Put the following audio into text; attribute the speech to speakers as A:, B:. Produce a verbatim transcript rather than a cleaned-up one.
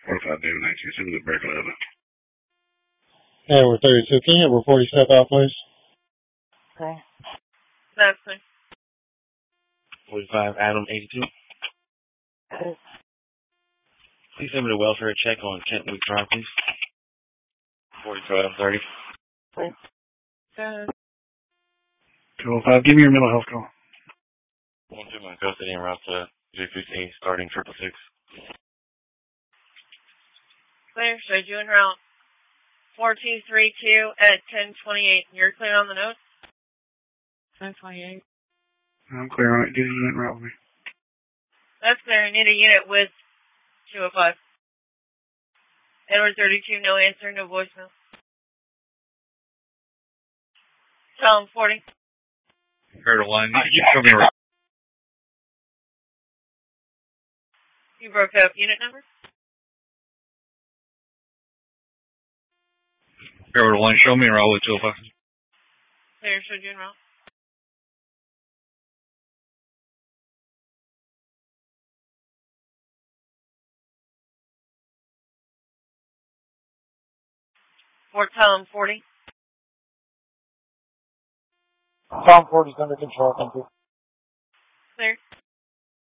A: forty-five David nineteen, send me the break eleven.
B: Hey, we're thirty-two. Can you hit we're forty step out, please?
C: Okay. That's me.
D: forty-five Adam eighty-two.
C: Okay.
D: Please send me the welfare check on Kentwood Drive, please. forty-five thirty.
C: Okay. Good.
A: two oh five, give me your mental health call.
D: One two my custody and route to J fifteen starting triple six.
C: Clear, showed you en route. four two three two at ten twenty-eight. You're clear on the note? ten twenty-eight.
A: I'm clear on it. Get a unit route with me.
C: That's clear. I need a unit with two oh five. Edward thirty-two, no answer, no voicemail. Tell him forty.
D: Heard a line. You show me around.
C: You broke up. Unit number?
D: Heard a line. Show me around with two oh five.
C: Clear, showed you en route. Or tell him forty.
B: Tom forty's under control, thank you.
C: Clear.